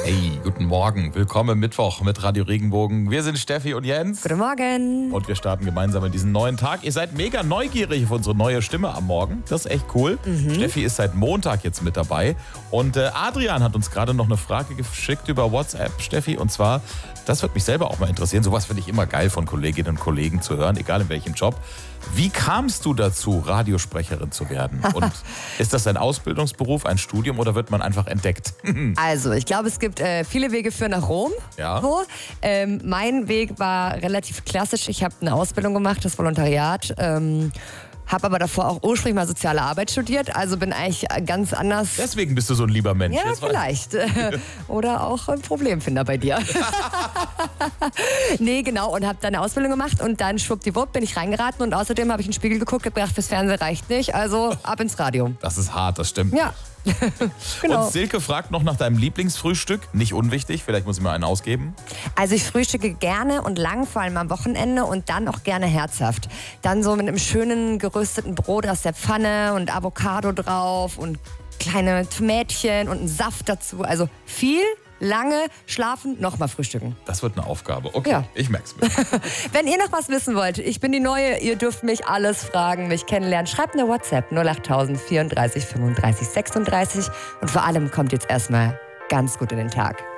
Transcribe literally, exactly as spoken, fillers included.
Hey, guten Morgen. Willkommen Mittwoch mit Radio Regenbogen. Wir sind Steffi und Jens. Guten Morgen. Und wir starten gemeinsam in diesen neuen Tag. Ihr seid mega neugierig auf unsere neue Stimme am Morgen. Das ist echt cool. Mhm. Steffi ist seit Montag jetzt mit dabei. Und äh, Adrian hat uns gerade noch eine Frage geschickt über WhatsApp, Steffi. Und zwar, das wird mich selber auch mal interessieren. Sowas finde ich immer geil von Kolleginnen und Kollegen zu hören, egal in welchem Job. Wie kamst du dazu, Radiosprecherin zu werden? Und ist das ein Ausbildungsberuf, ein Studium oder wird man einfach entdeckt? Also, ich glaube, es gibt äh, viele Wege für nach Rom. Ja. So. Ähm, mein Weg war relativ klassisch. Ich habe eine Ausbildung gemacht, das Volontariat. Ähm, habe aber davor auch ursprünglich mal soziale Arbeit studiert. Also bin eigentlich ganz anders. Deswegen bist du so ein lieber Mensch. Ja, Jetzt vielleicht. Oder auch ein Problemfinder bei dir. Nee, genau. Und habe dann eine Ausbildung gemacht und dann schwuppdiwupp bin ich reingeraten. Und außerdem habe ich in den Spiegel geguckt und gedacht, fürs Fernsehen reicht nicht. Also ab ins Radio. Das ist hart, das stimmt. Ja. Genau. Und Silke fragt noch nach deinem Lieblingsfrühstück. Nicht unwichtig, vielleicht muss ich mal einen ausgeben. Also ich frühstücke gerne und lang, vor allem am Wochenende und dann auch gerne herzhaft. Dann so mit einem schönen gerösteten Brot aus der Pfanne und Avocado drauf und kleine Tomätchen und einen Saft dazu. Also viel, lange, schlafen, nochmal frühstücken. Das wird eine Aufgabe. Okay, Ja. ich merk's mir. Wenn ihr noch was wissen wollt, ich bin die Neue, ihr dürft mich alles fragen, mich kennenlernen. Schreibt eine WhatsApp null acht tausend vierunddreißig fünfunddreißig sechsunddreißig und vor allem kommt jetzt erstmal ganz gut in den Tag.